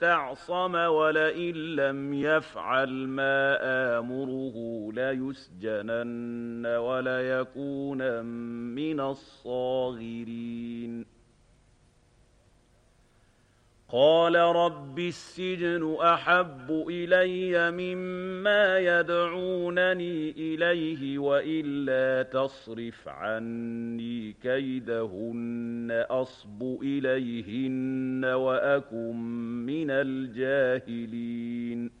اسْتَعْصَمَ وَلَئِن لَّمْ يَفْعَلْ مَا آمُرُهُ لَيُسْجَنَنَّ وَلَيَكُونًا مِّنَ الصَّاغِرِينَ قَالَ رَبِّ السِّجْنُ أَحَبُّ إِلَيَّ مِمَّا يَدْعُونَنِي إِلَيْهِ وَإِلَّا تَصْرِفْ عَنِّي كَيْدَهُنَّ أَصْبُ إِلَيْهِنَّ وَأَكُن مِّنَ الْجَاهِلِينَ